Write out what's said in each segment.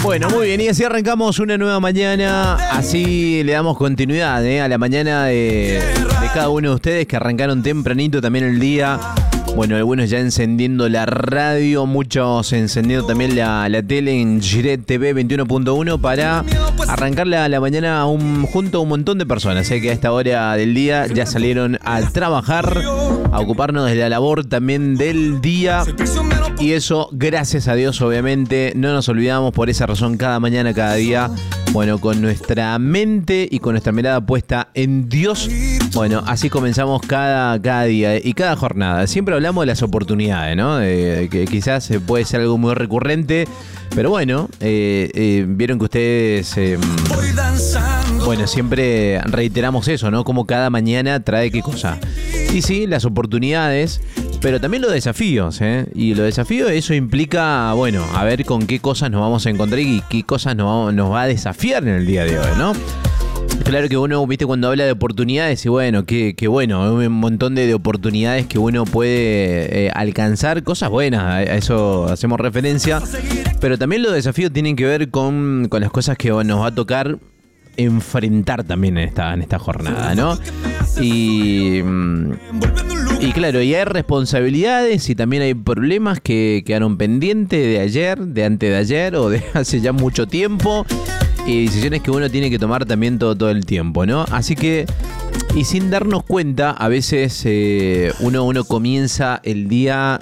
Bueno, muy bien, y así arrancamos una nueva mañana, así le damos continuidad a la mañana de cada uno de ustedes que arrancaron tempranito también el día. Bueno, algunos ya encendiendo la radio, muchos encendiendo también la tele en Giret TV 21.1 para arrancar la mañana junto a un montón de personas que a esta hora del día ya salieron a trabajar, a ocuparnos de la labor también del día. Y eso, gracias a Dios, obviamente, no nos olvidamos por esa razón cada mañana, cada día, bueno, con nuestra mente y con nuestra mirada puesta en Dios. Bueno, así comenzamos cada día y cada jornada. Siempre hablamos de las oportunidades, ¿no? Que quizás puede ser algo muy recurrente, pero bueno, vieron que ustedes, bueno, siempre reiteramos eso, ¿no? Como cada mañana trae qué cosa. Y sí, las oportunidades, pero también los desafíos, Y los desafíos, eso implica, bueno, a ver con qué cosas nos vamos a encontrar y qué cosas nos va a desafiar en el día de hoy, ¿no? Claro que uno, viste, cuando habla de oportunidades, y bueno, que bueno, hay un montón de oportunidades que uno puede alcanzar, cosas buenas, a eso hacemos referencia, pero también los desafíos tienen que ver con las cosas que nos va a tocar enfrentar también en esta jornada, ¿no? Y claro, y hay responsabilidades y también hay problemas que quedaron pendientes de ayer, de antes de ayer o de hace ya mucho tiempo. Y decisiones que uno tiene que tomar también todo el tiempo, ¿no? Así que, y sin darnos cuenta, a veces uno comienza el día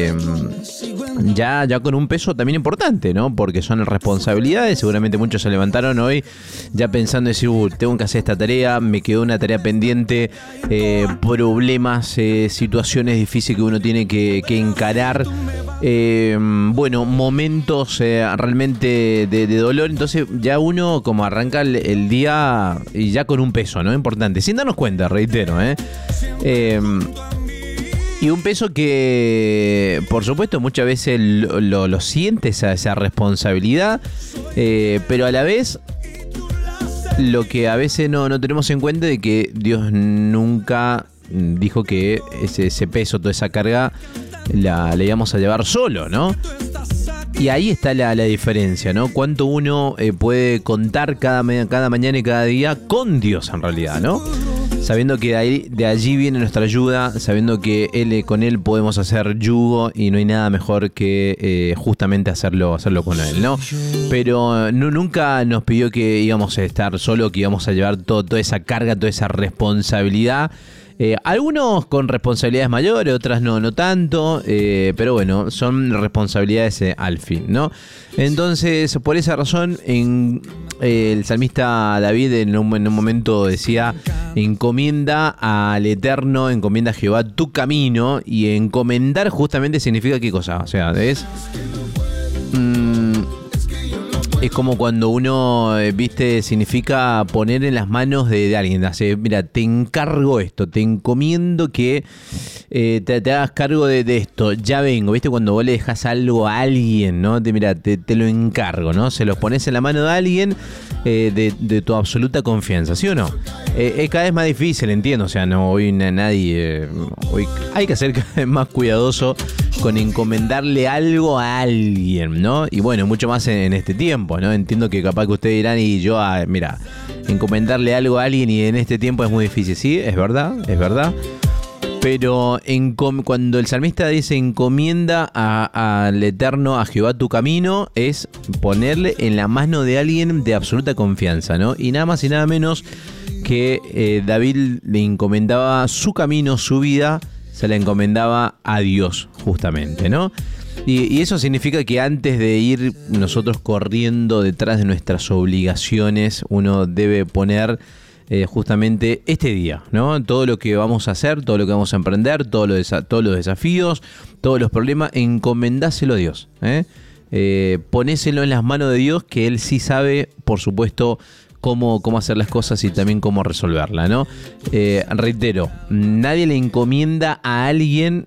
ya con un peso también importante, ¿no? Porque son responsabilidades. Seguramente muchos se levantaron hoy ya pensando en decir, tengo que hacer esta tarea, me quedó una tarea pendiente, problemas, situaciones difíciles que uno tiene que encarar. Bueno, momentos realmente de dolor. Entonces ya uno como arranca el día y ya con un peso, ¿no? Importante, sin darnos cuenta, reitero, y un peso que, por supuesto, muchas veces lo sientes esa responsabilidad, pero a la vez lo que a veces no tenemos en cuenta de que Dios nunca dijo que ese peso, toda esa carga la íbamos a llevar solo, ¿no? Y ahí está la diferencia, ¿no? Cuánto uno puede contar cada mañana y cada día con Dios en realidad, ¿no? Sabiendo que de allí viene nuestra ayuda, sabiendo que con Él podemos hacer yugo y no hay nada mejor que justamente hacerlo con Él, ¿no? Pero nunca nos pidió que íbamos a estar solo, que íbamos a llevar toda esa carga, toda esa responsabilidad. Algunos con responsabilidades mayores, otras no tanto, pero bueno, son responsabilidades al fin, ¿no? Entonces, por esa razón, el salmista David en un momento decía: encomienda al Eterno, encomienda a Jehová tu camino. Y encomendar justamente significa ¿qué cosa? O sea, es como cuando uno, viste, significa poner en las manos de alguien. Hace, mira, te encargo esto, te encomiendo que te hagas cargo de esto. Ya vengo, viste, cuando vos le dejas algo a alguien, ¿no? Mira, te lo encargo, ¿no? Se los pones en la mano de alguien de tu absoluta confianza, ¿sí o no? Es cada vez más difícil, entiendo. O sea, no hoy nadie. Hoy hay que ser cada vez más cuidadoso con encomendarle algo a alguien, ¿no? Y bueno, mucho más en este tiempo, ¿no? Entiendo que capaz que ustedes dirán, y yo, mira, encomendarle algo a alguien y en este tiempo es muy difícil. Sí, es verdad. Pero cuando el salmista dice encomienda al Eterno, a Jehová tu camino, es ponerle en la mano de alguien de absoluta confianza, ¿no? Y nada más y nada menos que David le encomendaba su camino, su vida, se la encomendaba a Dios, justamente, ¿no? Y eso significa que antes de ir nosotros corriendo detrás de nuestras obligaciones, uno debe poner justamente este día, ¿no? Todo lo que vamos a hacer, todo lo que vamos a emprender, todos los desafíos, todos los problemas, encomendáselo a Dios, ponéselo en las manos de Dios, que Él sí sabe, por supuesto, cómo hacer las cosas y también cómo resolverla, ¿no? Reitero, nadie le encomienda a alguien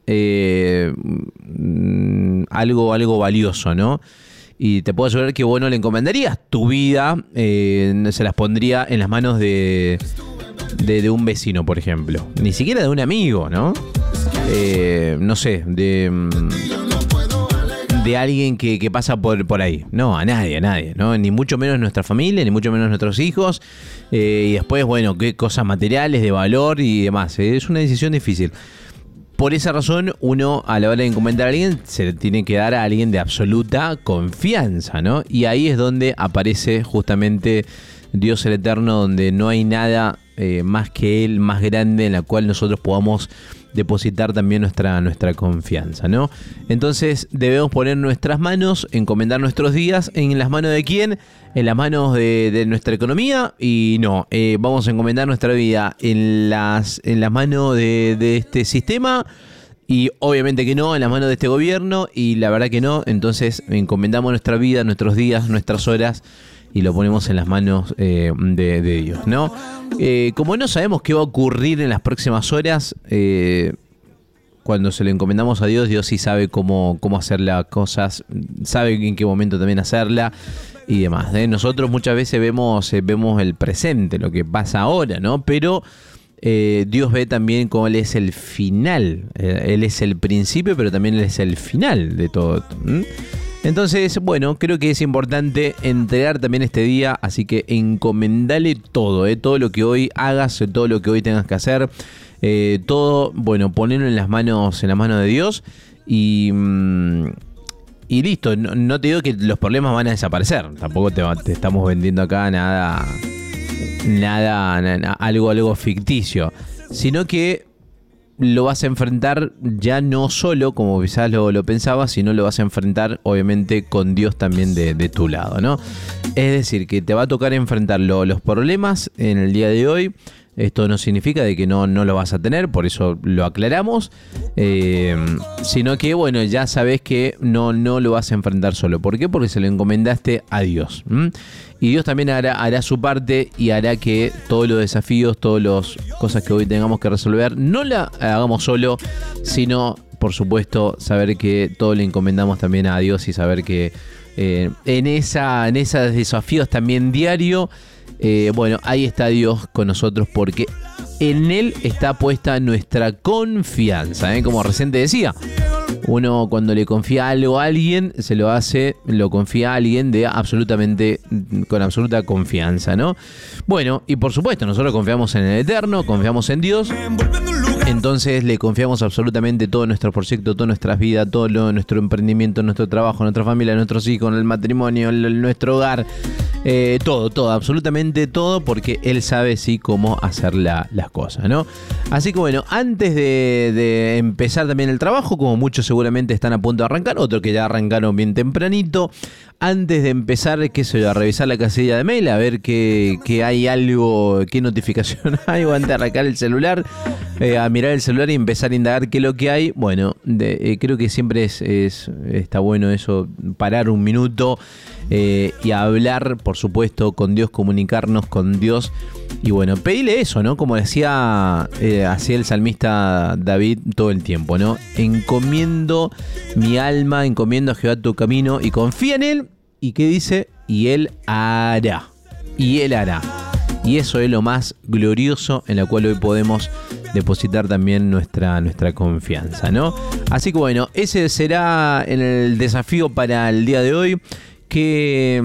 algo valioso, ¿no? Y te puedo asegurar que vos no le encomendarías tu vida, se las pondría en las manos de un vecino, por ejemplo. Ni siquiera de un amigo, ¿no? No sé, de de alguien que pasa por ahí. No, a nadie, ¿no? Ni mucho menos nuestra familia, ni mucho menos nuestros hijos. Y después, bueno, qué cosas materiales, de valor y demás. Es una decisión difícil. Por esa razón, uno a la hora de encomendar a alguien se le tiene que dar a alguien de absoluta confianza, ¿no? Y ahí es donde aparece justamente Dios el Eterno, donde no hay nada más que Él, más grande, en la cual nosotros podamos depositar también nuestra confianza, ¿no? Entonces debemos poner nuestras manos, encomendar nuestros días, ¿en las manos de quién? En las manos de nuestra economía. Y no, vamos a encomendar nuestra vida en las manos de este sistema. Y obviamente que no, en las manos de este gobierno. Y la verdad que no. Entonces encomendamos nuestra vida, nuestros días, nuestras horas, y lo ponemos en las manos de Dios, ¿no? Como no sabemos qué va a ocurrir en las próximas horas, cuando se lo encomendamos a Dios, Dios sí sabe cómo hacer las cosas, sabe en qué momento también hacerla y demás, ¿eh? Nosotros muchas veces vemos el presente, lo que pasa ahora, ¿no? Pero Dios ve también cómo Él es el final. Él es el principio, pero también Él es el final de todo. Entonces, bueno, creo que es importante entregar también este día, así que encomendale todo, todo lo que hoy hagas, todo lo que hoy tengas que hacer, todo, bueno, ponerlo en las manos de Dios y listo. No te digo que los problemas van a desaparecer, tampoco te estamos vendiendo acá nada, algo ficticio, sino que lo vas a enfrentar ya no solo como quizás lo pensabas, sino lo vas a enfrentar obviamente con Dios también de tu lado, ¿no? Es decir, que te va a tocar enfrentar los problemas en el día de hoy. Esto no significa de que no lo vas a tener, por eso lo aclaramos, sino que bueno, ya sabes que no lo vas a enfrentar solo. ¿Por qué? Porque se lo encomendaste a Dios. Y Dios también hará su parte y hará que todos los desafíos, todas las cosas que hoy tengamos que resolver, no la hagamos solo, sino, por supuesto, saber que todo le encomendamos también a Dios y saber que en esos desafíos también diario, bueno, ahí está Dios con nosotros, porque en Él está puesta nuestra confianza, como recién te decía. Uno cuando le confía algo a alguien, lo confía a alguien con absoluta confianza, ¿no? Bueno, y por supuesto, nosotros confiamos en el Eterno, confiamos en Dios. Entonces le confiamos absolutamente todo nuestro proyecto, todas nuestras vidas, todo nuestro emprendimiento, nuestro trabajo, nuestra familia, nuestros hijos, el matrimonio, nuestro hogar, todo, absolutamente todo, porque Él sabe sí cómo hacer las cosas, ¿no? Así que bueno, antes de empezar también el trabajo, como muchos seguramente están a punto de arrancar, otros que ya arrancaron bien tempranito, antes de empezar, qué sé yo, a revisar la casilla de mail, a ver que hay algo, qué notificación hay, o antes de arrancar el celular, a mirar el celular y empezar a indagar qué es lo que hay. Bueno, creo que siempre está bueno eso, parar un minuto y hablar, por supuesto, con Dios, comunicarnos con Dios y bueno, pedirle eso, ¿no? Como hacía el salmista David todo el tiempo, ¿no? Encomiendo mi alma, encomiendo a Jehová tu camino y confía en Él. ¿Y qué dice? Y Él hará. Y Él hará. Y eso es lo más glorioso en la cual hoy podemos depositar también nuestra confianza, ¿no? Así que bueno, ese será el desafío para el día de hoy. ¿Qué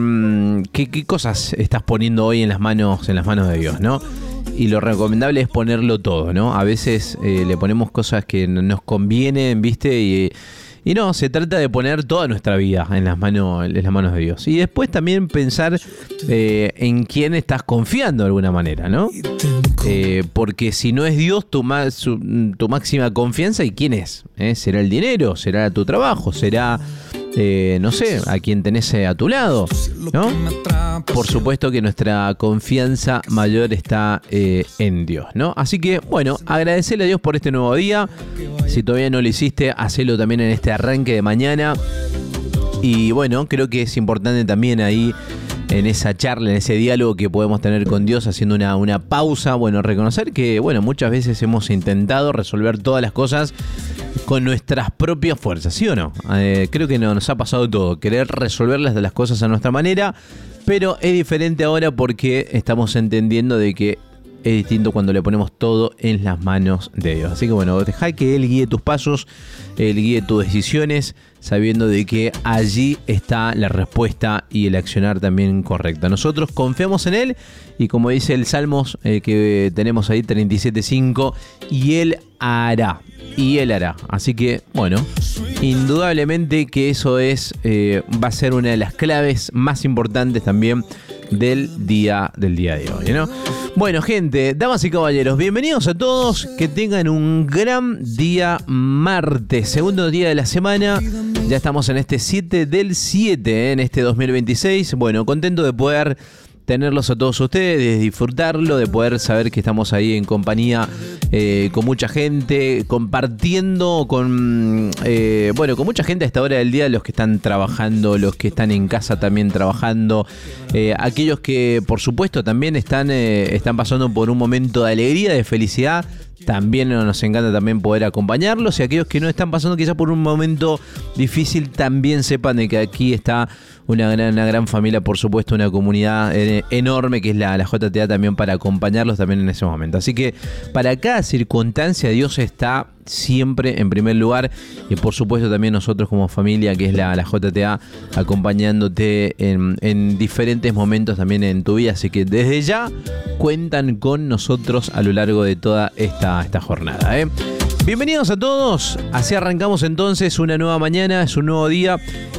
cosas estás poniendo hoy en las manos de Dios, ¿no? Y lo recomendable es ponerlo todo, ¿no? A veces le ponemos cosas que nos convienen, ¿viste? Y no, se trata de poner toda nuestra vida en las manos de Dios. Y después también pensar en quién estás confiando de alguna manera, ¿no? Porque si no es Dios tu máxima confianza, ¿y quién es? ¿Será el dinero? ¿Será tu trabajo? ¿Será, no sé, a quien tenés a tu lado? ¿No? Por supuesto que nuestra confianza mayor está en Dios, ¿no? Así que, bueno, agradecerle a Dios por este nuevo día. Si todavía no lo hiciste, hacelo también en este arranque de mañana. Y bueno, creo que es importante también ahí en esa charla, en ese diálogo que podemos tener con Dios, haciendo una pausa, bueno, reconocer que, bueno, muchas veces hemos intentado resolver todas las cosas con nuestras propias fuerzas, ¿sí o no? Creo que nos ha pasado todo, querer resolver las cosas a nuestra manera, pero es diferente ahora porque estamos entendiendo de que es distinto cuando le ponemos todo en las manos de Dios. Así que bueno, dejá que Él guíe tus pasos, Él guíe tus decisiones, sabiendo de que allí está la respuesta y el accionar también correcto. Nosotros confiamos en Él y como dice el Salmos que tenemos ahí 37.5, y Él hará. Y Él hará. Así que, bueno, indudablemente que eso va a ser una de las claves más importantes también del día de hoy, ¿no? Bueno, gente, damas y caballeros, bienvenidos a todos. Que tengan un gran día martes, segundo día de la semana. Ya estamos en este 7 del 7, en este 2026. Bueno, contento de poder tenerlos a todos ustedes, de disfrutarlo, de poder saber que estamos ahí en compañía con mucha gente, compartiendo con mucha gente a esta hora del día, los que están trabajando, los que están en casa también trabajando, aquellos que por supuesto también están pasando por un momento de alegría, de felicidad. También nos encanta también poder acompañarlos, y aquellos que no están pasando quizás por un momento difícil, también sepan de que aquí está una gran familia, por supuesto, una comunidad enorme que es la JTA también para acompañarlos también en ese momento. Así que para cada circunstancia Dios está siempre en primer lugar, y por supuesto también nosotros como familia que es la JTA acompañándote en diferentes momentos también en tu vida. Así que desde ya cuentan con nosotros a lo largo de toda esta jornada, ¿eh? Bienvenidos a todos, así arrancamos entonces una nueva mañana, es un nuevo día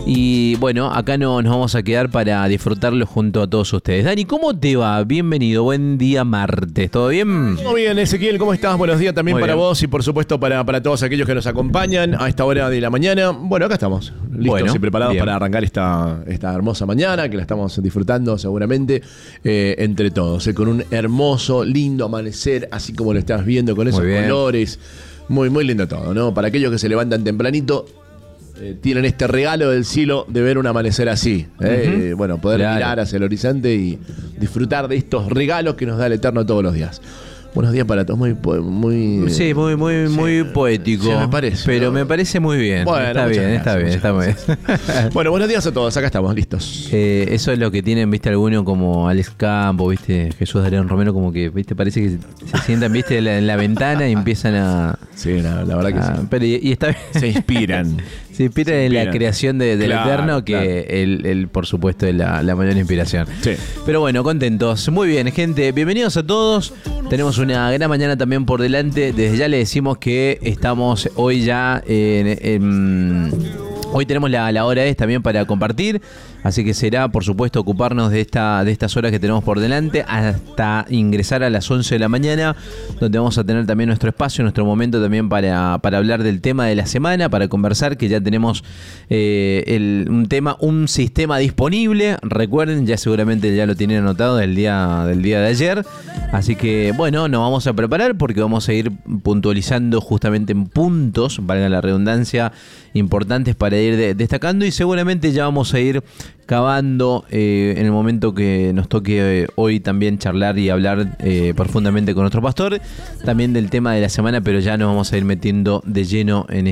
y bueno, acá nos vamos a quedar para disfrutarlo junto a todos ustedes. Dani, ¿cómo te va? Bienvenido, buen día martes, ¿todo bien? Todo bien, Ezequiel, ¿cómo estás? Buenos días también. Muy para bien. Vos y por supuesto para todos aquellos que nos acompañan a esta hora de la mañana. Bueno, acá estamos, listos y preparados bien para arrancar esta hermosa mañana que la estamos disfrutando seguramente entre todos, con un hermoso, lindo amanecer, así como lo estás viendo con esos colores. Muy, muy lindo todo, ¿no? Para aquellos que se levantan tempranito, tienen este regalo del cielo de ver un amanecer así. Bueno, poder mirar hacia el horizonte y disfrutar de estos regalos que nos da el Eterno todos los días. Buenos días para todos, muy poético. Sí, me parece. Pero ¿no? Me parece muy bien. Bueno, está muy bien. Bueno, buenos días a todos, acá estamos, listos. Eso es lo que tienen, viste, algunos como Alex Campo, viste, Jesús Adrián Romero, como que, viste, parece que se sientan, viste, en la ventana y empiezan a... Sí, la verdad que sí. Pero y está bien. Se inspiran. Se inspiran en la creación del Eterno, que él, por supuesto, es la mayor inspiración. Sí. Pero bueno, contentos. Muy bien, gente. Bienvenidos a todos. Tenemos una gran mañana también por delante. Desde ya le decimos que estamos hoy ya hoy tenemos la hora también para compartir, así que será, por supuesto, ocuparnos de estas horas que tenemos por delante hasta ingresar a las 11 de la mañana, donde vamos a tener también nuestro espacio, nuestro momento también para hablar del tema de la semana, para conversar, que ya tenemos un sistema disponible. Recuerden, ya seguramente ya lo tienen anotado del día de ayer, así que bueno, nos vamos a preparar porque vamos a ir puntualizando justamente en puntos, valga la redundancia, importantes para ir destacando, y seguramente ya vamos a ir cavando en el momento que nos toque hoy también charlar y hablar profundamente con nuestro pastor, también del tema de la semana, pero ya nos vamos a ir metiendo de lleno en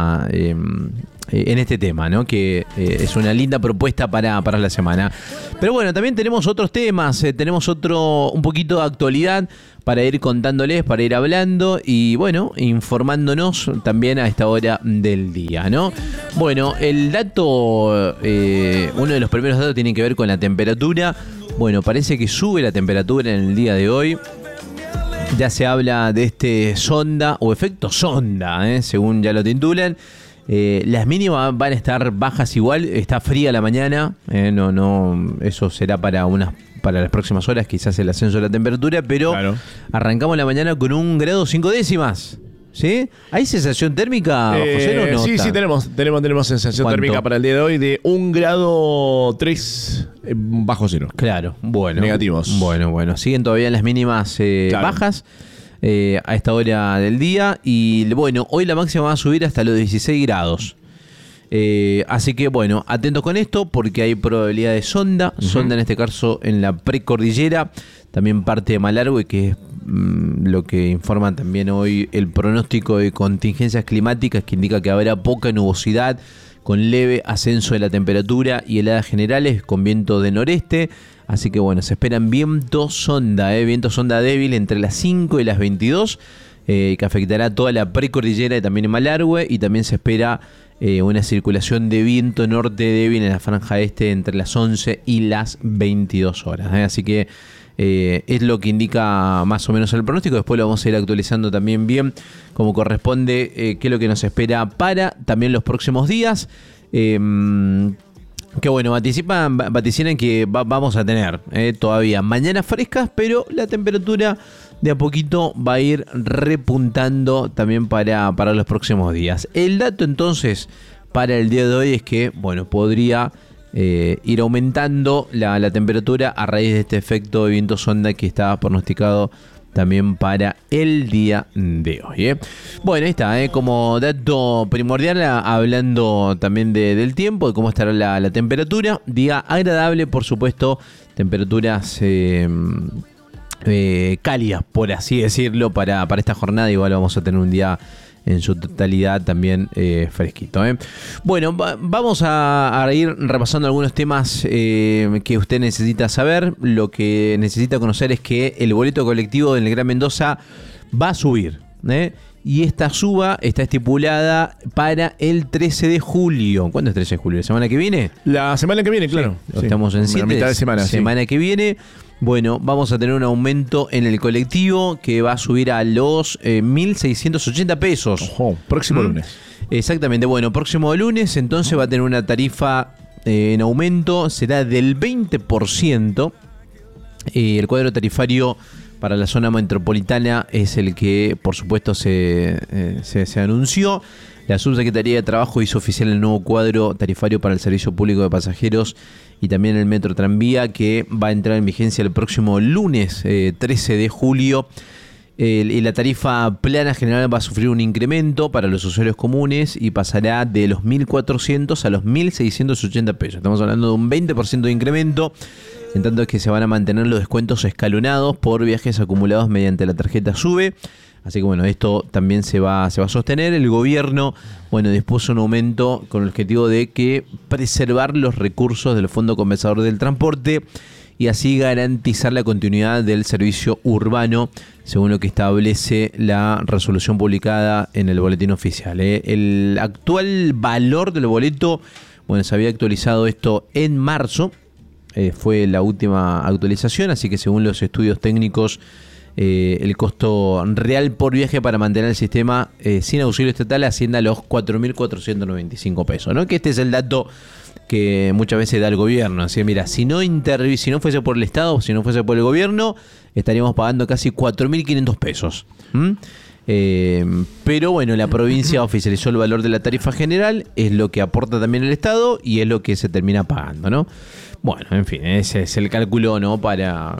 este tema, ¿no? Que es una linda propuesta para la semana. Pero bueno, también tenemos otros temas, tenemos un poquito de actualidad para ir contándoles, para ir hablando y bueno, informándonos también a esta hora del día, ¿no? Bueno, el dato, uno de los primeros datos tiene que ver con la temperatura. Bueno, parece que sube la temperatura en el día de hoy. Ya se habla de este sonda o efecto sonda, según ya lo titulan. Las mínimas van a estar bajas igual, está fría la mañana, eso será para las próximas horas, quizás el ascenso de la temperatura, pero claro, arrancamos la mañana con 1 grado 5 décimas. ¿Sí? ¿Hay sensación térmica, José? ¿No? Sí, tenemos sensación térmica para el día de hoy de 1 grado 3 bajo cero. Claro, bueno. Negativos. Bueno. Siguen todavía las mínimas bajas a esta hora del día. Y bueno, hoy la máxima va a subir hasta los 16 grados. Así que bueno, atentos con esto porque hay probabilidad de sonda. Sonda en este caso en la precordillera. También parte de Malargüe, que es lo que informa también hoy el pronóstico de contingencias climáticas, que indica que habrá poca nubosidad, con leve ascenso de la temperatura y heladas generales con viento de noreste. Así que bueno, se esperan viento sonda débil entre las 5 y las 22, que afectará toda la precordillera y también en Malargüe, y también se espera una circulación de viento norte débil en la franja este entre las 11 y las 22 horas. Así que es lo que indica más o menos el pronóstico. Después lo vamos a ir actualizando también bien como corresponde, qué es lo que nos espera para también los próximos días. Que bueno, vaticinan que vamos a tener todavía mañanas frescas, pero la temperatura de a poquito va a ir repuntando también para los próximos días. El dato entonces para el día de hoy es que, bueno, podría ir aumentando la temperatura a raíz de este efecto de viento sonda que estaba pronosticado también para el día de hoy. Bueno, ahí está, como dato primordial, hablando también del tiempo, de cómo estará la temperatura. Día agradable, por supuesto, temperaturas cálidas, por así decirlo, para esta jornada. Igual vamos a tener un día en su totalidad también fresquito. Bueno, vamos a ir repasando algunos temas que usted necesita saber. Lo que necesita conocer es que el boleto colectivo del Gran Mendoza va a subir, y esta suba está estipulada para el 13 de julio. ¿Cuándo es 13 de julio? ¿La semana que viene? La semana que viene, claro. Sí. Estamos en 7. mitad de semana. Semana que viene. Bueno, vamos a tener un aumento en el colectivo que va a subir a los 1.680 pesos. Ojo, próximo lunes. Exactamente, bueno, próximo lunes entonces va a tener una tarifa en aumento, será del 20%. El cuadro tarifario para la zona metropolitana es el que, por supuesto, se anunció. La Subsecretaría de Trabajo hizo oficial el nuevo cuadro tarifario para el servicio público de pasajeros y también el Metro Tranvía, que va a entrar en vigencia el próximo lunes 13 de julio. Y la tarifa plana general va a sufrir un incremento para los usuarios comunes y pasará de los 1.400 a los 1.680 pesos. Estamos hablando de un 20% de incremento, en tanto que se van a mantener los descuentos escalonados por viajes acumulados mediante la tarjeta SUBE. Así que bueno, esto también se va a sostener. El gobierno, bueno, dispuso un aumento con el objetivo de que preservar los recursos del Fondo Compensador del Transporte y así garantizar la continuidad del servicio urbano, según lo que establece la resolución publicada en el boletín oficial. El actual valor del boleto, bueno, se había actualizado esto en marzo, fue la última actualización, así que según los estudios técnicos, el costo real por viaje para mantener el sistema sin auxilio estatal asciende a los 4.495 pesos, ¿no? Que este es el dato que muchas veces da el gobierno. Así, mira, si no fuese por el Estado, si no fuese por el gobierno, estaríamos pagando casi 4.500 pesos. Pero bueno, la provincia oficializó el valor de la tarifa general, es lo que aporta también el Estado y es lo que se termina pagando, ¿no? Bueno, en fin, ese es el cálculo, ¿no? Para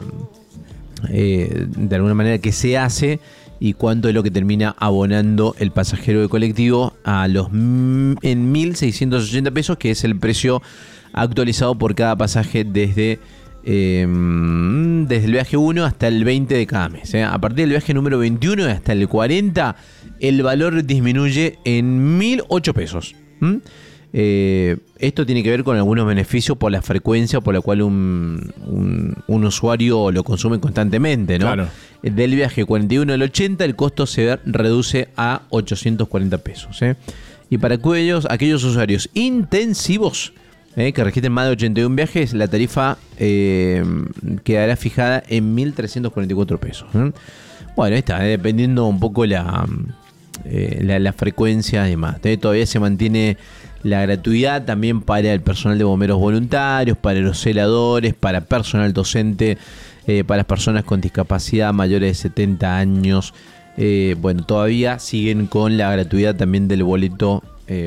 de alguna manera que se hace y cuánto es lo que termina abonando el pasajero de colectivo en 1.680 pesos, que es el precio actualizado por cada pasaje desde el viaje 1 hasta el 20 de cada mes. A partir del viaje número 21 hasta el 40, el valor disminuye en 1.008 pesos. Esto tiene que ver con algunos beneficios por la frecuencia por la cual un usuario lo consume constantemente, ¿no? Claro. Del viaje 41 al 80 el costo se reduce a 840 pesos. Y para aquellos usuarios intensivos que registren más de 81 viajes, la tarifa quedará fijada en 1.344 pesos. Bueno, está dependiendo un poco la frecuencia y demás. Todavía se mantiene la gratuidad también para el personal de bomberos voluntarios, para los celadores, para personal docente, para las personas con discapacidad mayores de 70 años. Bueno, todavía siguen con la gratuidad también del boleto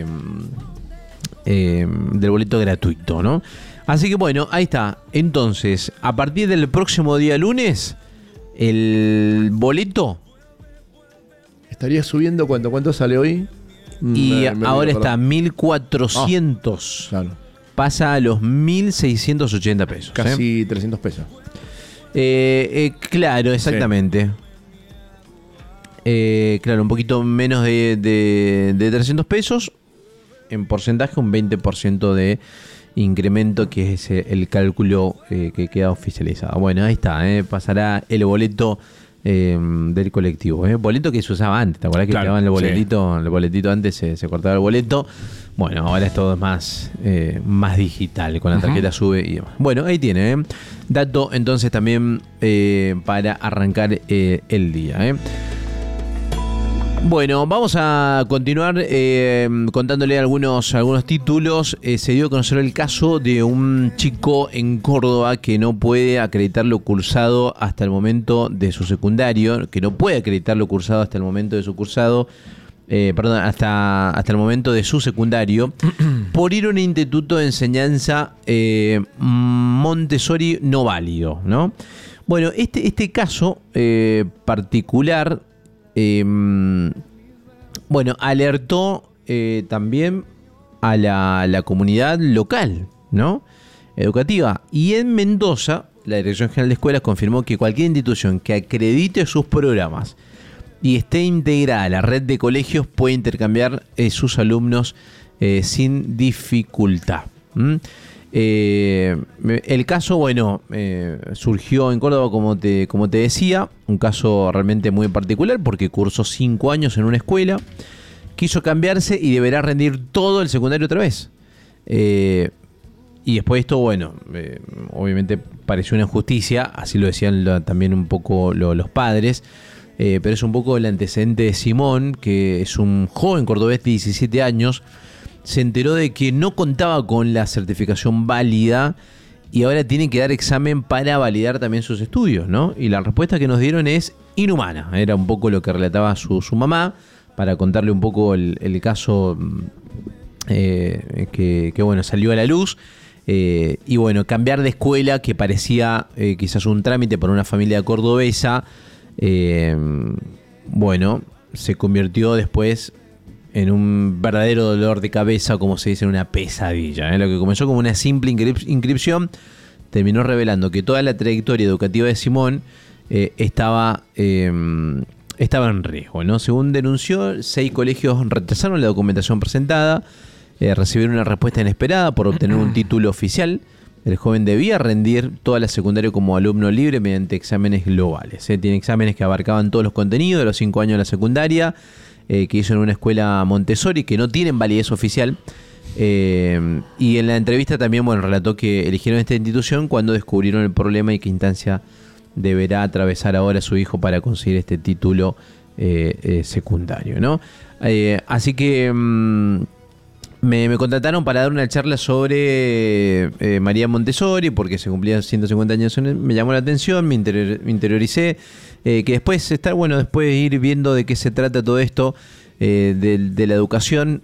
gratuito, ¿no? Así que bueno, ahí está. Entonces, a partir del próximo día lunes, el boleto estaría subiendo. ¿Cuánto sale hoy? Y ahora está a 1.400. Claro. Pasa a los 1.680 pesos. Casi 300 pesos. Claro, exactamente. Sí. Claro, un poquito menos de 300 pesos. en porcentaje un 20% de incremento, que es el cálculo que queda oficializado. Bueno, ahí está, pasará el boleto del colectivo. Boleto que se usaba antes, ¿te acuerdas que quedaba en el boletito? Sí. El boletito antes se cortaba el boleto. Bueno, ahora es todo más digital, con la tarjeta sube y demás. Bueno, ahí tiene, dato entonces también para arrancar el día. Bueno, vamos a continuar contándole algunos títulos. Se dio a conocer el caso de un chico en Córdoba que no puede acreditar lo cursado hasta el momento de su secundario, hasta el momento de su cursado, hasta el momento de su secundario, por ir a un instituto de enseñanza Montessori no válido, ¿no? Bueno, este caso particular, alertó también a la comunidad local, ¿no? Educativa. Y en Mendoza, la Dirección General de Escuelas confirmó que cualquier institución que acredite sus programas y esté integrada a la red de colegios puede intercambiar sus alumnos sin dificultad. El caso, surgió en Córdoba, como te decía, un caso realmente muy particular porque cursó 5 años en una escuela, quiso cambiarse y deberá rendir todo el secundario otra vez. Y después esto, obviamente pareció una injusticia, así lo decían también un poco los padres, pero es un poco el antecedente de Simón, que es un joven cordobés de 17 años, se enteró de que no contaba con la certificación válida y ahora tiene que dar examen para validar también sus estudios, ¿no? Y la respuesta que nos dieron es inhumana. Era un poco lo que relataba su mamá, para contarle un poco el caso que salió a la luz. Y cambiar de escuela, que parecía quizás un trámite para una familia cordobesa, se convirtió después en un verdadero dolor de cabeza, como se dice, en una pesadilla. Lo que comenzó como una simple inscripción terminó revelando que toda la trayectoria educativa de Simón estaba en riesgo, ¿no? Según denunció, 6 colegios retrasaron la documentación presentada, recibieron una respuesta inesperada por obtener un título oficial. El joven debía rendir toda la secundaria como alumno libre mediante exámenes globales. Tiene exámenes que abarcaban todos los contenidos de los 5 años de la secundaria, que hizo en una escuela Montessori, que no tienen validez oficial. Y en la entrevista también relató que eligieron esta institución cuando descubrieron el problema y qué instancia deberá atravesar ahora su hijo para conseguir este título secundario, ¿no? Así que me contrataron para dar una charla sobre María Montessori, porque se cumplían 150 años. Me llamó la atención, me interioricé. Que después después de ir viendo de qué se trata todo esto de la educación,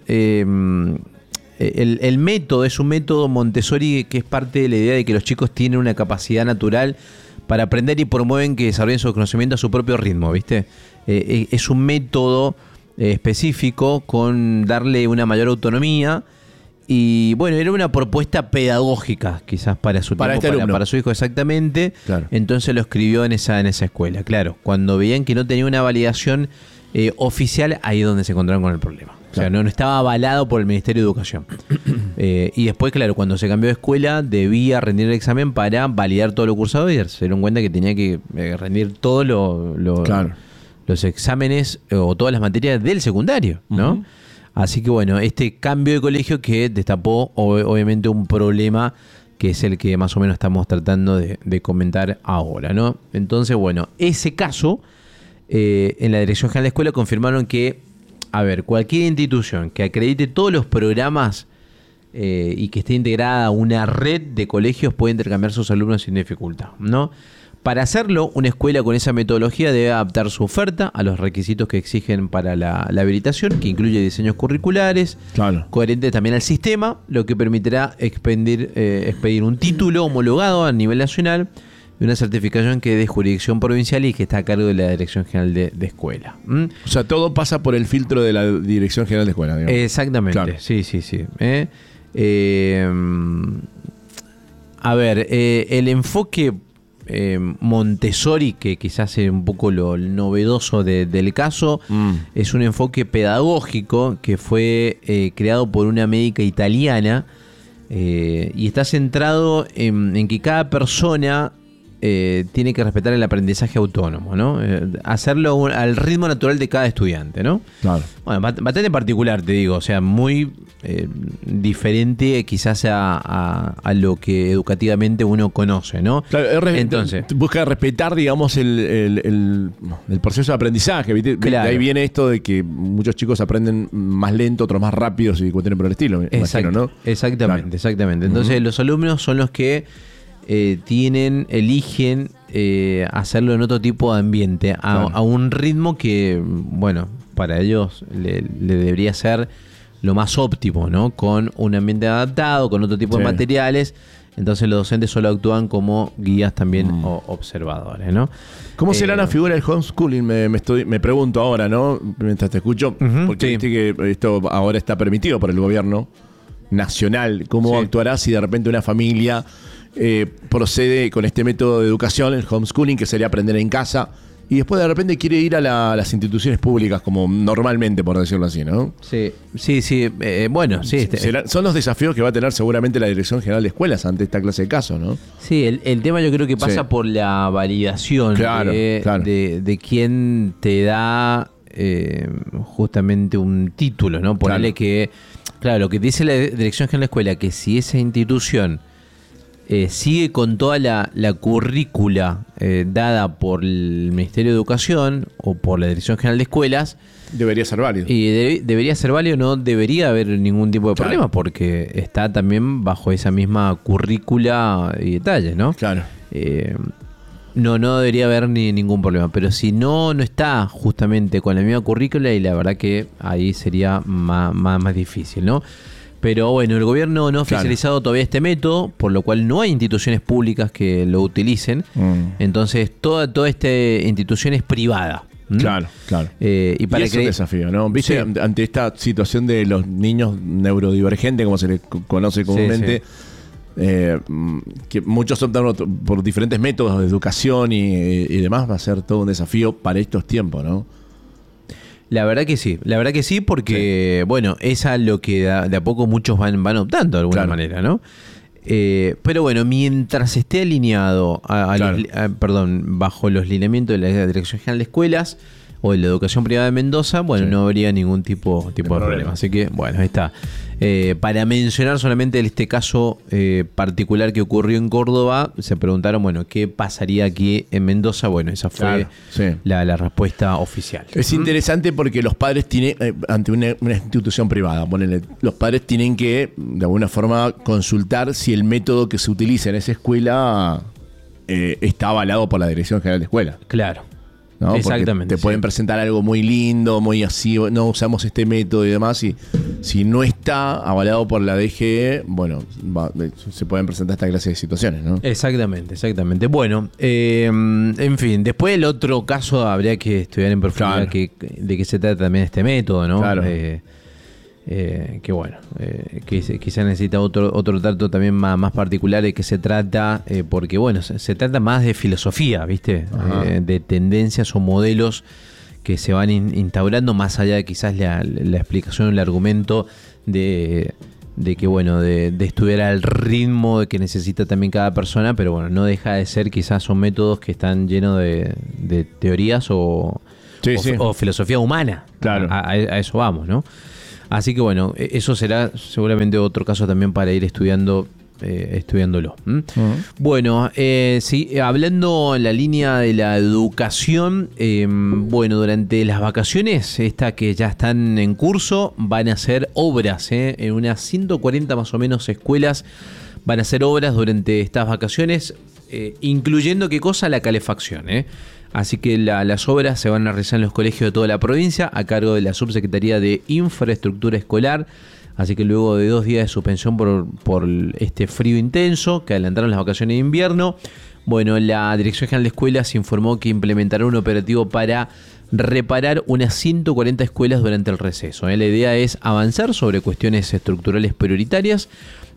el método es un método Montessori que es parte de la idea de que los chicos tienen una capacidad natural para aprender y promueven que desarrollen sus conocimientos a su propio ritmo, ¿viste? Es un método específico con darle una mayor autonomía. Y era una propuesta pedagógica quizás para su tiempo, para su hijo, exactamente. Claro. Entonces lo escribió en esa escuela. Claro, cuando veían que no tenía una validación oficial, ahí es donde se encontraron con el problema. Claro. O sea, no estaba avalado por el Ministerio de Educación. Y después, claro, cuando se cambió de escuela, debía rendir el examen para validar todo lo cursado y se dieron cuenta que tenía que rendir todos los exámenes o todas las materias del secundario, ¿no? Uh-huh. Así que este cambio de colegio que destapó obviamente un problema que es el que más o menos estamos tratando de comentar ahora, ¿no? Entonces, ese caso, en la Dirección General de Escuela confirmaron que, cualquier institución que acredite todos los programas y que esté integrada a una red de colegios puede intercambiar sus alumnos sin dificultad, ¿no? Para hacerlo, una escuela con esa metodología debe adaptar su oferta a los requisitos que exigen para la habilitación, que incluye diseños curriculares, coherentes también al sistema, lo que permitirá expedir un título homologado a nivel nacional y una certificación que es de jurisdicción provincial y que está a cargo de la Dirección General de Escuela. O sea, todo pasa por el filtro de la Dirección General de Escuela, digamos. Exactamente, claro. Sí. El enfoque Montessori, que quizás es un poco lo novedoso del caso, es un enfoque pedagógico que fue creado por una médica italiana y está centrado en que cada persona tiene que respetar el aprendizaje autónomo, ¿no? Hacerlo al ritmo natural de cada estudiante, ¿no? Claro. Bueno, bastante particular, te digo, o sea, muy diferente quizás a lo que educativamente uno conoce, ¿no? Claro, entonces busca respetar, digamos, el proceso de aprendizaje, ¿viste? Claro. De ahí viene esto de que muchos chicos aprenden más lento, otros más rápidos y cuestiones por el estilo, imagino, ¿no? Exactamente, claro. Exactamente. Entonces los alumnos son los que eligen hacerlo en otro tipo de ambiente, a un ritmo que, bueno, para ellos le debería ser lo más óptimo, ¿no? Con un ambiente adaptado, con otro tipo de materiales. Entonces los docentes solo actúan como guías también o observadores, ¿no? ¿Cómo será la figura del homeschooling? Me pregunto ahora, ¿no? Mientras te escucho, porque viste que esto ahora está permitido por el gobierno nacional. ¿Cómo actuará si de repente una familia procede con este método de educación, el homeschooling, que sería aprender en casa, y después de repente quiere ir a las instituciones públicas como normalmente, por decirlo así, ¿no? Sí. Bueno, sí. Son los desafíos que va a tener seguramente la Dirección General de Escuelas ante esta clase de casos, ¿no? Sí, el tema yo creo que pasa por la validación de quién te da justamente un título, ¿no? Ponerle que, claro, lo que dice la Dirección General de Escuela, que si esa institución sigue con toda la currícula dada por el Ministerio de Educación o por la Dirección General de Escuelas, debería ser válido. Y debería ser válido, no debería haber ningún tipo de problema, porque está también bajo esa misma currícula y detalles, ¿no? Claro. No debería haber ningún problema. Pero si no está justamente con la misma currícula, y la verdad que ahí sería más difícil, ¿no? Pero bueno, el gobierno no ha oficializado todavía este método, por lo cual no hay instituciones públicas que lo utilicen. Entonces, toda esta institución es privada. Claro. Y es un desafío, ¿no? ¿Viste? Sí. Ante esta situación de los niños neurodivergentes, como se les conoce comúnmente, que muchos optan por diferentes métodos de educación y demás, va a ser todo un desafío para estos tiempos, ¿no? La verdad que sí, porque, bueno, es a lo que de a poco muchos van optando de alguna manera, ¿no? Pero bueno, mientras esté alineado bajo los lineamientos de la Dirección General de Escuelas o de la Educación Privada de Mendoza, bueno, no habría ningún tipo de problema. Así que, bueno, ahí está. Para mencionar solamente este caso particular que ocurrió en Córdoba, se preguntaron, bueno, ¿qué pasaría aquí en Mendoza? Bueno, esa fue la respuesta oficial. Es interesante porque los padres tienen, ante una institución privada, los padres tienen que, de alguna forma, consultar si el método que se utiliza en esa escuela está avalado por la Dirección General de Escuela. Claro. ¿No? Exactamente. Te pueden presentar algo muy lindo, muy así, no usamos este método y demás, y si no está avalado por la DGE, bueno, se pueden presentar esta clase de situaciones, ¿no? Exactamente. Bueno, en fin, después el otro caso habría que estudiar en profundidad de qué se trata también este método, ¿no? Claro. Que bueno, que quizá necesita otro trato también más particular de qué se trata, porque bueno, se trata más de filosofía, ¿viste? De tendencias o modelos que se van instaurando más allá de quizás la explicación o el argumento de que bueno, de estudiar al ritmo que necesita también cada persona, pero bueno, no deja de ser, quizás son métodos que están llenos de teorías o filosofía humana. Claro. A eso vamos, ¿no? Así que bueno, eso será seguramente otro caso también para ir estudiándolo. Bueno, hablando en la línea de la educación, bueno, durante las vacaciones, que ya están en curso, van a hacer obras, en unas 140 más o menos escuelas van a hacer obras durante estas vacaciones, incluyendo, ¿qué cosa? La calefacción, Así que las obras se van a realizar en los colegios de toda la provincia a cargo de la Subsecretaría de Infraestructura Escolar. Así que luego de 2 días de suspensión por este frío intenso que adelantaron las vacaciones de invierno, bueno, la Dirección General de Escuelas informó que implementará un operativo para reparar unas 140 escuelas durante el receso. La idea es avanzar sobre cuestiones estructurales prioritarias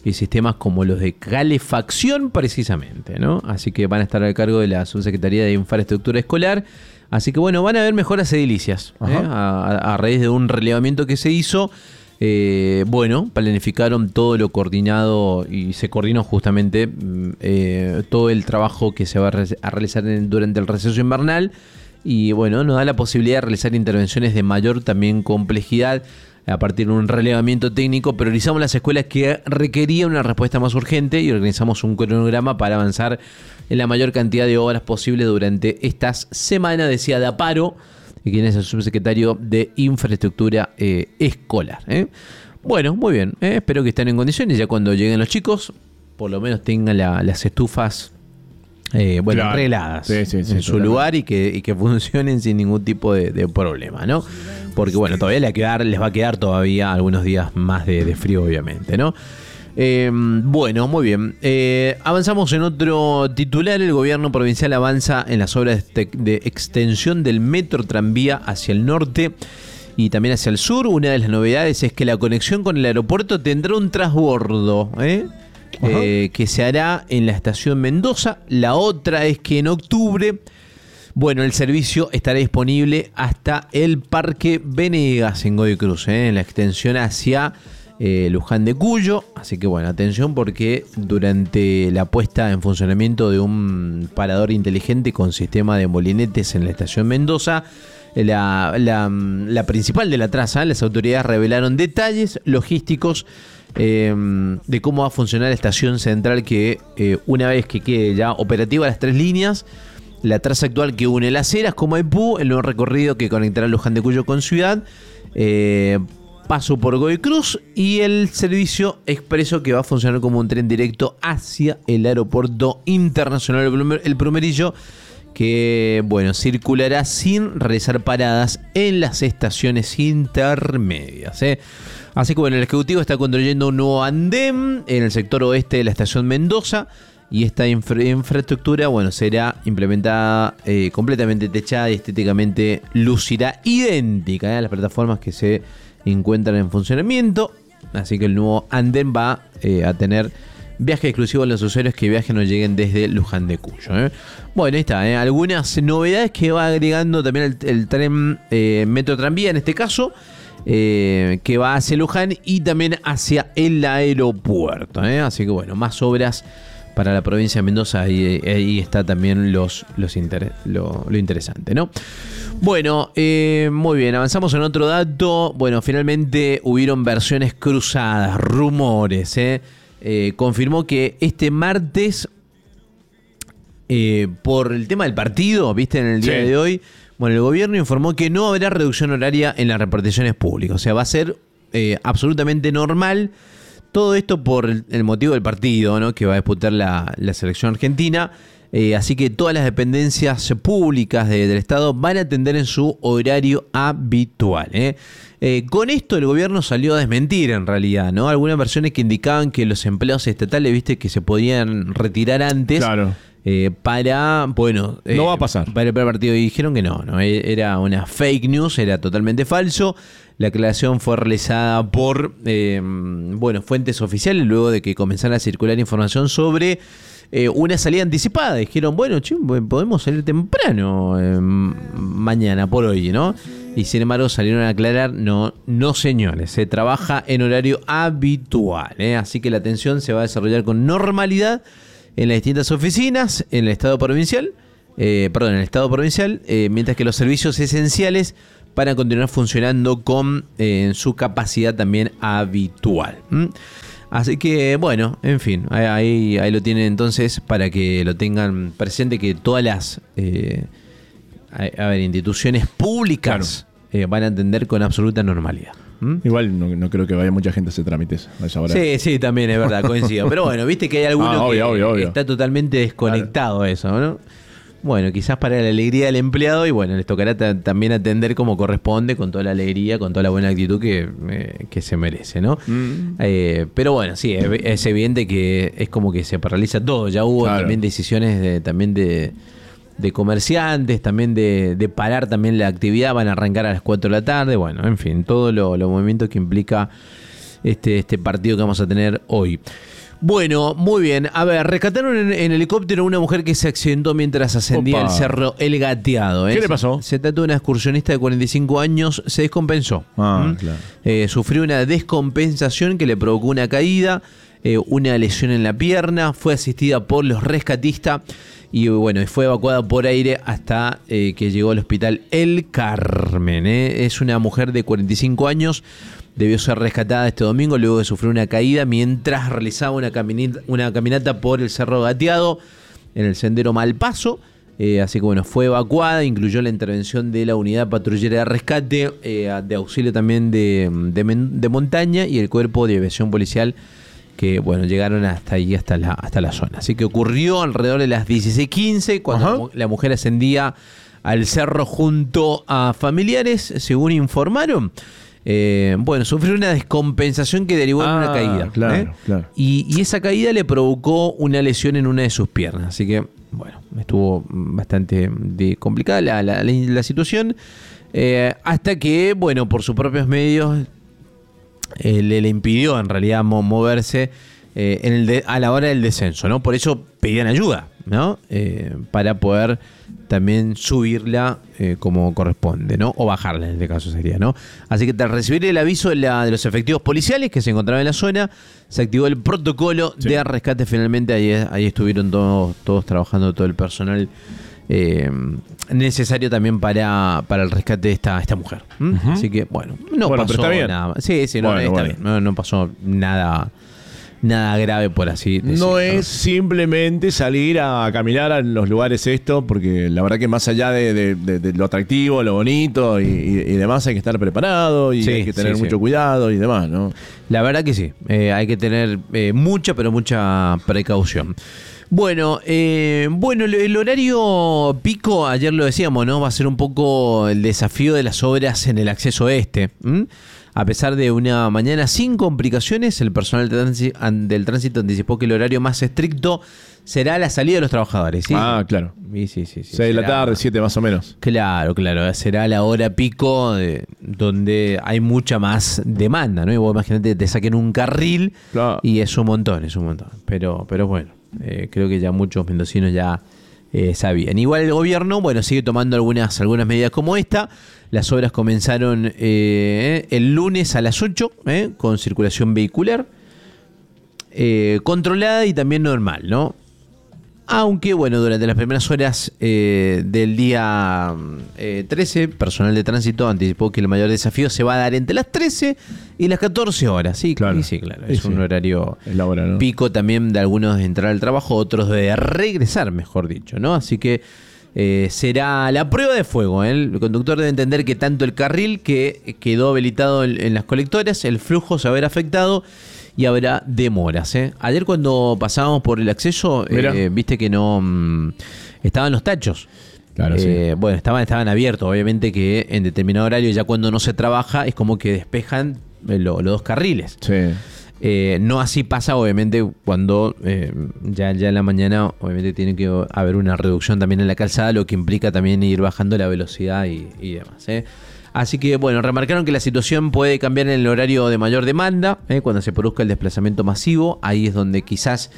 y sistemas como los de calefacción precisamente, ¿no? Así que van a estar a cargo de la Subsecretaría de Infraestructura Escolar. Así que bueno, van a haber mejoras edilicias a raíz de un relevamiento que se hizo. Planificaron todo lo coordinado y se coordinó justamente todo el trabajo que se va a realizar durante el receso invernal. Y bueno, nos da la posibilidad de realizar intervenciones de mayor también complejidad a partir de un relevamiento técnico. Priorizamos las escuelas que requerían una respuesta más urgente y organizamos un cronograma para avanzar en la mayor cantidad de obras posible durante estas semanas, decía Daparo, quien es el subsecretario de Infraestructura Escolar. Bueno, muy bien. Espero que estén en condiciones. Ya cuando lleguen los chicos, por lo menos tengan las estufas arregladas en su lugar y que funcionen sin ningún tipo de problema, ¿no? Porque bueno, todavía les va a quedar todavía algunos días más de frío, obviamente, ¿no? Muy bien. Avanzamos en otro titular. El gobierno provincial avanza en las obras de extensión del metro tranvía hacia el norte y también hacia el sur. Una de las novedades es que la conexión con el aeropuerto tendrá un transbordo, que se hará en la estación Mendoza. La otra es que en octubre, el servicio estará disponible hasta el Parque Venegas en Godoy Cruz, en la extensión hacia Luján de Cuyo. Así que atención, porque durante la puesta en funcionamiento de un parador inteligente con sistema de molinetes en la estación Mendoza, la principal de la traza, las autoridades revelaron detalles logísticos de cómo va a funcionar la estación central, que una vez que quede ya operativa las 3 líneas, la traza actual que une Las Heras con Maipú, el nuevo recorrido que conectará Luján de Cuyo con Ciudad, paso por Godoy Cruz, y el servicio expreso que va a funcionar como un tren directo hacia el aeropuerto internacional El Plumerillo, que circulará sin realizar paradas en las estaciones intermedias. Así que el Ejecutivo está construyendo un nuevo andén en el sector oeste de la estación Mendoza, y esta infraestructura será implementada completamente techada y estéticamente lucirá idéntica a las plataformas que se encuentran en funcionamiento. Así que el nuevo andén va a tener viaje exclusivo a los usuarios que viajen o lleguen desde Luján de Cuyo. Ahí está, algunas novedades que va agregando también el tren Metro Tranvía, en este caso, que va hacia Luján y también hacia el aeropuerto. Así que más obras para la provincia de Mendoza. Ahí está también lo interesante, ¿no? Muy bien, avanzamos en otro dato. Finalmente hubieron versiones cruzadas, rumores. Confirmó que este martes, por el tema del partido, viste, en el día de hoy, el gobierno informó que no habrá reducción horaria en las reparticiones públicas. O sea, va a ser absolutamente normal. Todo esto por el motivo del partido, ¿no?, que va a disputar la selección argentina. Así que todas las dependencias públicas del Estado van a atender en su horario habitual. Con esto el gobierno salió a desmentir, en realidad, ¿no? Algunas versiones que indicaban que los empleados estatales, viste, que se podían retirar antes. Claro. No va a pasar. Para el partido. Y dijeron que no, era una fake news, era totalmente falso. La aclaración fue realizada por fuentes oficiales luego de que comenzara a circular información sobre una salida anticipada. Dijeron, podemos salir temprano mañana por hoy, ¿no? Y sin embargo salieron a aclarar, no señores, se trabaja en horario habitual, así que la atención se va a desarrollar con normalidad en las distintas oficinas, en el Estado provincial, mientras que los servicios esenciales van a continuar funcionando con su capacidad también habitual. Así que, en fin, ahí lo tienen entonces para que lo tengan presente, que todas las instituciones públicas van a atender con absoluta normalidad. Igual no creo que vaya mucha gente a hacer trámites a esa hora. Sí, también es verdad, coincido. Pero viste que hay alguno que está totalmente desconectado de eso, ¿no? Quizás para la alegría del empleado, y les tocará también atender como corresponde, con toda la alegría, con toda la buena actitud que se merece, ¿no? Pero sí, es evidente que es como que se paraliza todo. Ya hubo también decisiones de comerciantes, también de parar también la actividad, van a arrancar a las 4 de la tarde, en fin, todos los movimientos que implica este partido que vamos a tener hoy. Bueno, muy bien. A ver, rescataron en helicóptero a una mujer que se accidentó mientras ascendía el cerro El Gateado. ¿Qué le pasó? Se trató de una excursionista de 45 años, se descompensó. Claro. Sufrió una descompensación que le provocó una caída, una lesión en la pierna, fue asistida por los rescatistas y bueno, fue evacuada por aire hasta que llegó al hospital El Carmen. Es una mujer de 45 años. Debió ser rescatada este domingo luego de sufrir una caída mientras realizaba una caminata por el Cerro Gateado en el sendero Malpaso. Así que bueno, fue evacuada, incluyó la intervención de la unidad patrullera de rescate, de auxilio también de montaña y el cuerpo de aviación policial que bueno, llegaron hasta ahí, hasta la zona. Así que ocurrió alrededor de las 16:15 cuando la mujer ascendía al cerro junto a familiares, según informaron. Bueno, sufrió una descompensación que derivó en una caída. Claro. Y esa caída le provocó una lesión en una de sus piernas. Así que, bueno, estuvo bastante complicada la situación. Hasta que, bueno, por sus propios medios, le impidió en realidad moverse a la hora del descenso, ¿no? Por eso pedían ayuda, ¿no? Para poder también subirla como corresponde, ¿no? O bajarla en este caso sería, ¿no? Así que tras recibir el aviso de los efectivos policiales que se encontraban en la zona, se activó el protocolo de rescate finalmente. Ahí estuvieron todos trabajando, todo el personal necesario también para el rescate de esta mujer. Así que, bueno, no pasó nada. Sí, está bien. No pasó nada grave, por así decirlo. No es simplemente salir a caminar en los lugares porque la verdad que más allá de lo atractivo, lo bonito y demás, hay que estar preparado y hay que tener mucho cuidado y demás, ¿no? La verdad que sí, hay que tener mucha precaución. Bueno, el horario pico, ayer lo decíamos, ¿no? Va a ser un poco el desafío de las obras en el acceso este. A pesar de una mañana sin complicaciones, el personal del tránsito anticipó que el horario más estricto será la salida de los trabajadores. ¿Sí? Claro. Sí. 6 de la tarde, 7 más o menos. Claro. Será la hora pico donde hay mucha más demanda, ¿no? Y vos imaginate que te saquen un carril y es un montón. Pero bueno, creo que ya muchos mendocinos ya sabían. Igual el gobierno, bueno, sigue tomando algunas medidas como esta. Las obras comenzaron el lunes a las 8 con circulación vehicular controlada y también normal, ¿no? Aunque, bueno, durante las primeras horas del día 13, personal de tránsito anticipó que el mayor desafío se va a dar entre las 13 y las 14 horas. Sí, claro. Es un horario pico también de algunos de entrar al trabajo, otros de regresar, mejor dicho, ¿no? Así que será la prueba de fuego. El conductor debe entender que tanto el carril que quedó habilitado en las colectoras, el flujo se va a ver afectado y habrá demoras. Ayer cuando pasábamos por el acceso, viste que no estaban los tachos. Claro, sí. Bueno, estaban abiertos. Obviamente que en determinado horario, ya cuando no se trabaja, es como que despejan los dos carriles. Sí. No así pasa, obviamente, cuando ya en la mañana, obviamente tiene que haber una reducción también en la calzada, lo que implica también ir bajando la velocidad y demás. Así que, bueno, remarcaron que la situación puede cambiar en el horario de mayor demanda, cuando se produzca el desplazamiento masivo. Ahí es donde quizás,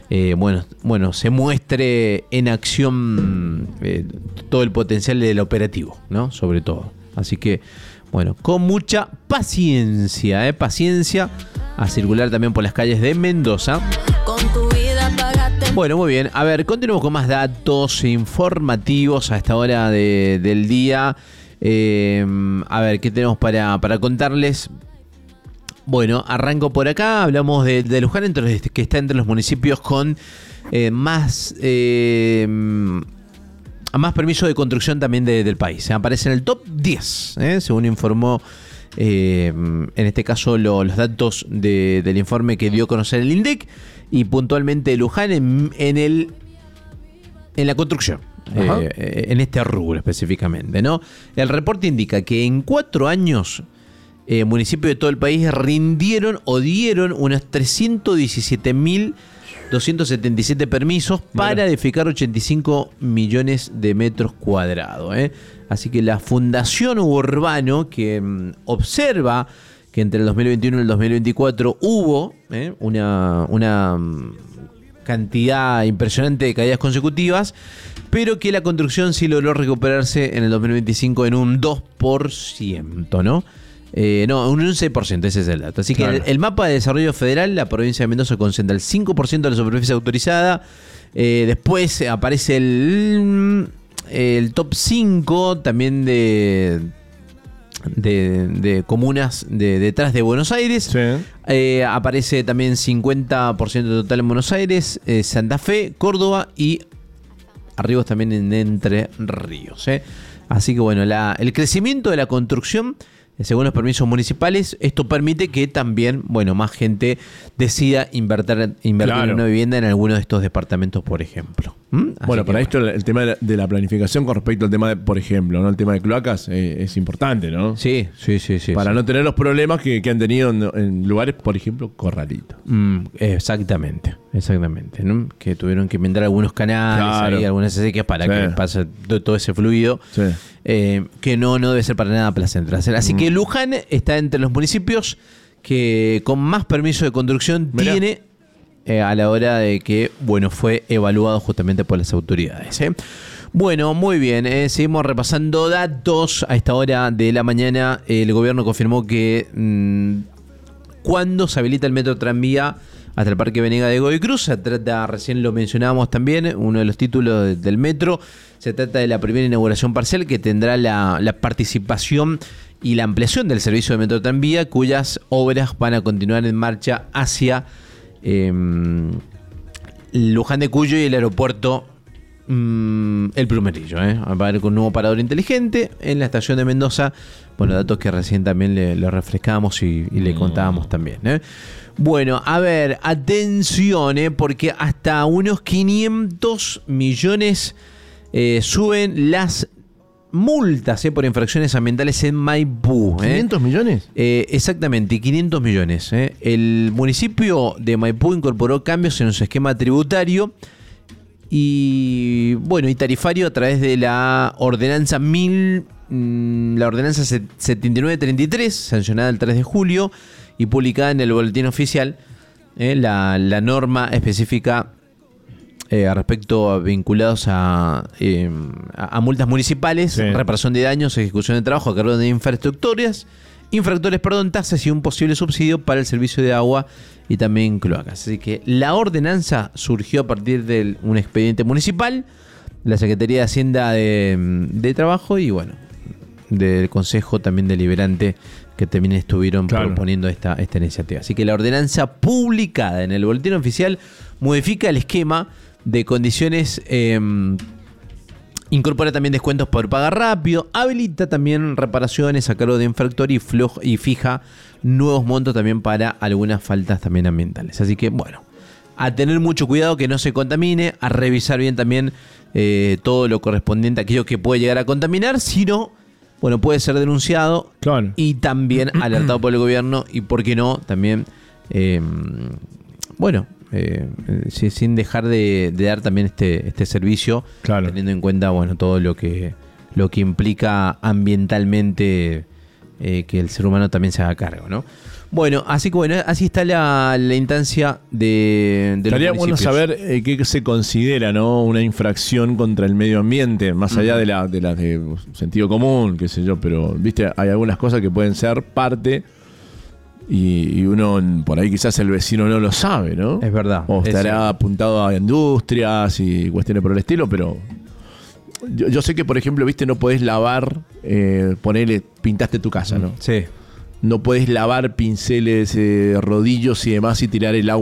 se muestre en acción todo el potencial del operativo, ¿no? Sobre todo. Así que, bueno, con mucha paciencia, a circular también por las calles de Mendoza. Bueno, muy bien. A ver, continuamos con más datos informativos a esta hora del día. A ver, ¿qué tenemos para contarles? Bueno, arranco por acá. Hablamos de Luján, que está entre los municipios con más permiso de construcción también del país. Aparece en el top 10, según informó en este caso los datos del informe que dio a conocer el INDEC, y puntualmente Luján en la construcción. En este rubro específicamente, ¿no? El reporte indica que en 4 años municipios de todo el país rindieron o dieron unos 317.277 permisos para edificar 85 millones de metros cuadrados. Así que la Fundación Urbano, que observa que que entre el 2021 y el 2024 hubo una cantidad impresionante de caídas consecutivas, pero que la construcción sí logró recuperarse en el 2025 en un 2%, ¿no? No, un 11%, ese es el dato. Así que el mapa de desarrollo federal, la provincia de Mendoza concentra el 5% de la superficie autorizada. Después aparece el top 5 también de comunas detrás de Buenos Aires. Sí. Aparece también 50% total en Buenos Aires, Santa Fe, Córdoba y arriba también en Entre Ríos. Así que bueno, el crecimiento de la construcción, según los permisos municipales, esto permite que también, bueno, más gente decida invertir en una vivienda en alguno de estos departamentos, por ejemplo. Bueno, para esto el tema de la planificación con respecto al tema de, por ejemplo, ¿no? El tema de cloacas es importante, ¿no? Sí. Para no tener los problemas que han tenido en lugares, por ejemplo, Corralito. Exactamente, ¿no? Que tuvieron que inventar algunos canales, algunas acequias para que pase todo ese fluido. Sí. Que no debe ser para nada placentero. Así que Luján está entre los municipios que con más permiso de construcción tiene a la hora de que, bueno, fue evaluado justamente por las autoridades. Bueno, muy bien, seguimos repasando datos. A esta hora de la mañana el gobierno confirmó que cuando se habilita el metro tranvía hasta el Parque Venegas de Godoy Cruz, se trata, recién lo mencionábamos también, uno de los títulos del metro, se trata de la primera inauguración parcial que tendrá la participación y la ampliación del servicio de metro tranvía, cuyas obras van a continuar en marcha hacia Luján de Cuyo y el aeropuerto El Plumerillo. Va a haber un nuevo parador inteligente en la estación de Mendoza. Bueno, datos que recién también le refrescábamos y le contábamos también. Bueno, a ver, atención, porque hasta unos 500 millones suben las multas por infracciones ambientales en Maipú. ¿500 millones? Exactamente, 500 millones. El municipio de Maipú incorporó cambios en su esquema tributario y tarifario a través de la ordenanza 7933, sancionada el 3 de julio y publicada en el boletín oficial. La norma específica respecto a vinculados a multas municipales, reparación de daños, ejecución de trabajo a cargo de infractores, tasas y un posible subsidio para el servicio de agua y también cloacas. Así que la ordenanza surgió a partir de un expediente municipal, la Secretaría de Hacienda de Trabajo y del Consejo también Deliberante, que también estuvieron proponiendo esta iniciativa. Así que la ordenanza publicada en el boletín oficial modifica el esquema de condiciones, incorpora también descuentos por pagar rápido, habilita también reparaciones a cargo de infractor y fija nuevos montos también para algunas faltas también ambientales. Así que a tener mucho cuidado que no se contamine, a revisar bien también todo lo correspondiente a aquello que puede llegar a contaminar, si no, puede ser denunciado y también alertado por el gobierno y, ¿por qué no?, también, sin dejar de dar también este servicio, teniendo en cuenta todo lo que implica ambientalmente que el ser humano también se haga cargo, ¿no? Así que así está la instancia de los Estaría municipios. Bueno saber qué se considera, ¿no?, una infracción contra el medio ambiente, más allá de las de sentido común, qué sé yo, pero viste, hay algunas cosas que pueden ser parte y uno por ahí quizás el vecino no lo sabe, ¿no? Es verdad. O estará apuntado a industrias y cuestiones por el estilo, pero yo sé que, por ejemplo, viste, no podés lavar, pintaste tu casa, ¿no? Sí. No podés lavar pinceles, rodillos y demás y tirar el agua